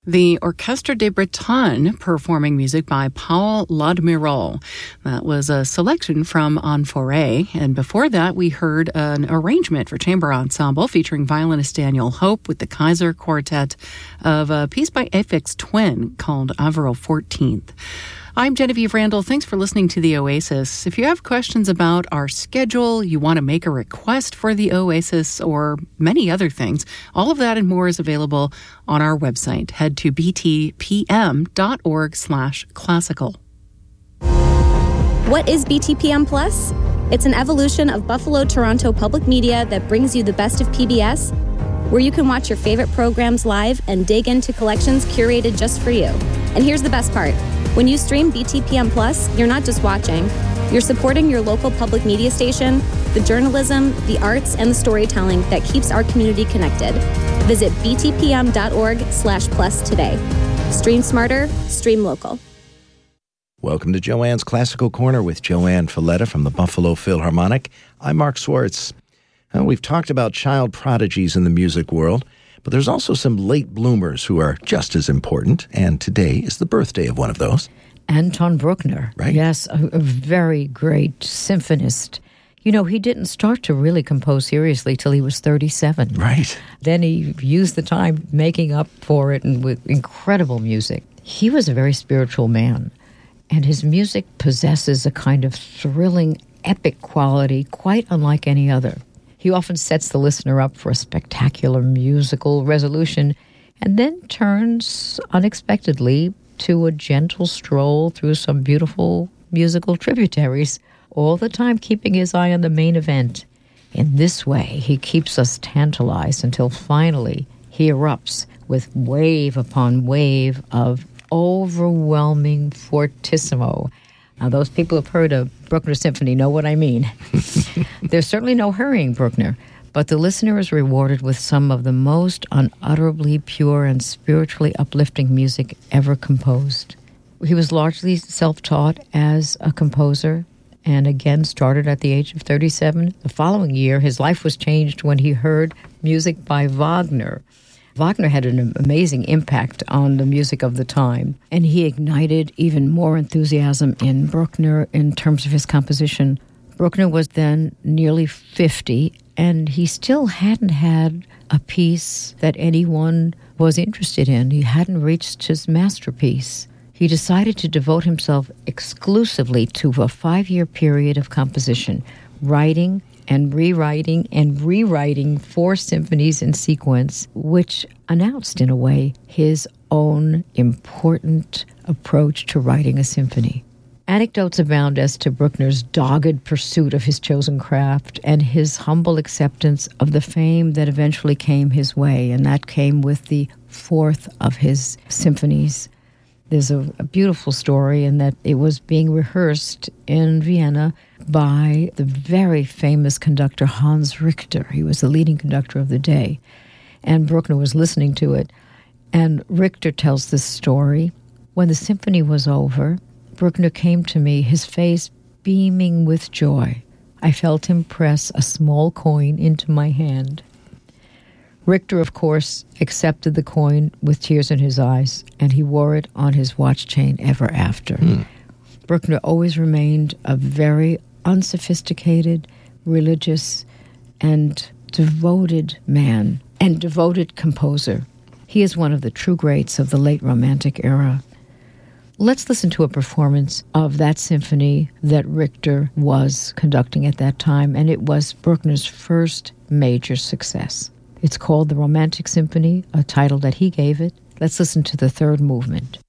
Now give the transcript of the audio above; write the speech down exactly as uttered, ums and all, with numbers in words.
The Orchestre de Bretagne performing music by Paul Ladmirol. That was a selection from En Forêt. And before that, we heard an arrangement for chamber ensemble featuring violinist Daniel Hope with the Kaiser Quartet of a piece by Aphex Twin called Avro fourteenth. I'm Genevieve Randall. Thanks for listening to The Oasis. If you have questions about our schedule, you want to make a request for The Oasis, or many other things, all of that and more is available on our website. Head to btpm.org slash classical. What is B T P M Plus? It's an evolution of Buffalo Toronto Public Media that brings you the best of P B S, where you can watch your favorite programs live and dig into collections curated just for you. And here's the best part. When you stream B T P M Plus, you're not just watching. You're supporting your local public media station, the journalism, the arts, and the storytelling that keeps our community connected. Visit btpm.org slash plus today. Stream smarter, stream local. Welcome to Joanne's Classical Corner with Joanne Falletta from the Buffalo Philharmonic. I'm Mark Swartz. Uh, we've talked about child prodigies in the music world, but there's also some late bloomers who are just as important, and today is the birthday of one of those. Anton Bruckner. Right. Yes, a, a very great symphonist. You know, he didn't start to really compose seriously till he was thirty-seven. Right. Then he used the time making up for it and with incredible music. He was a very spiritual man, and his music possesses a kind of thrilling, epic quality quite unlike any other. He often sets the listener up for a spectacular musical resolution and then turns unexpectedly to a gentle stroll through some beautiful musical tributaries, all the time keeping his eye on the main event. In this way, he keeps us tantalized until finally he erupts with wave upon wave of overwhelming fortissimo. Now, those people who've heard a Bruckner symphony know what I mean. There's certainly no hurrying Bruckner, but the listener is rewarded with some of the most unutterably pure and spiritually uplifting music ever composed. He was largely self-taught as a composer, and again started at the age of thirty-seven. The following year, his life was changed when he heard music by Wagner. Wagner had an amazing impact on the music of the time, and he ignited even more enthusiasm in Bruckner in terms of his composition. Bruckner was then nearly fifty, and he still hadn't had a piece that anyone was interested in. He hadn't reached his masterpiece. He decided to devote himself exclusively to a five-year period of composition, writing and rewriting and rewriting four symphonies in sequence, which announced, in a way, his own important approach to writing a symphony. Anecdotes abound as to Bruckner's dogged pursuit of his chosen craft and his humble acceptance of the fame that eventually came his way, and that came with the fourth of his symphonies. There's a, a beautiful story in that it was being rehearsed in Vienna by the very famous conductor Hans Richter. He was the leading conductor of the day, and Bruckner was listening to it. And Richter tells this story. When the symphony was over, Bruckner came to me, his face beaming with joy. I felt him press a small coin into my hand. Richter, of course, accepted the coin with tears in his eyes, and he wore it on his watch chain ever after. Mm. Bruckner always remained a very unsophisticated, religious, and devoted man, and devoted composer. He is one of the true greats of the late Romantic era. Let's listen to a performance of that symphony that Richter was conducting at that time, and it was Bruckner's first major success. It's called the Romantic Symphony, a title that he gave it. Let's listen to the third movement.